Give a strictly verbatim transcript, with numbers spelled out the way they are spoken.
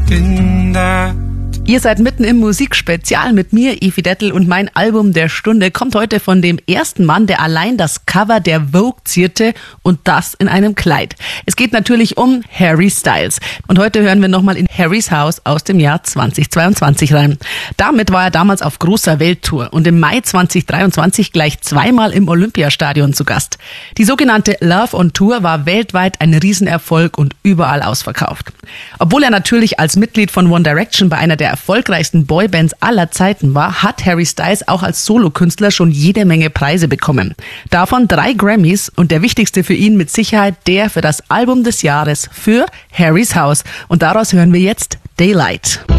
in that. Ihr seid mitten im Musikspezial mit mir, Evi Dettel, und mein Album der Stunde kommt heute von dem ersten Mann, der allein das Cover der Vogue zierte, und das in einem Kleid. Es geht natürlich um Harry Styles. Und heute hören wir nochmal in Harrys House aus dem Jahr zweitausendzweiundzwanzig rein. Damit war er damals auf großer Welttour und im Mai zweitausenddreiundzwanzig gleich zweimal im Olympiastadion zu Gast. Die sogenannte Love on Tour war weltweit ein Riesenerfolg und überall ausverkauft. Obwohl er natürlich als Mitglied von One Direction bei einer der erfolgreichsten Boybands aller Zeiten war, hat Harry Styles auch als Solokünstler schon jede Menge Preise bekommen. Davon drei Grammys und der wichtigste für ihn mit Sicherheit der für das Album des Jahres für Harrys House. Und daraus hören wir jetzt Daylight.